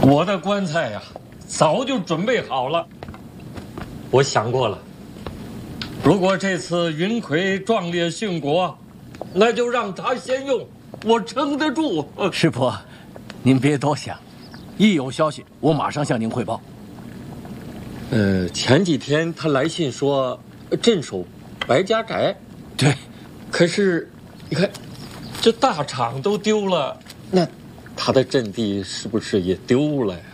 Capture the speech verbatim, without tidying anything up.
我的棺材呀，早就准备好了。我想过了，如果这次云魁壮烈殉国，那就让他先用，我撑得住。 师伯，您别多想，一有消息，我马上向您汇报。 呃，前几天他来信说镇守白家宅， 对， 可是你看，这大厂都丢了，那他的阵地是不是也丢了呀？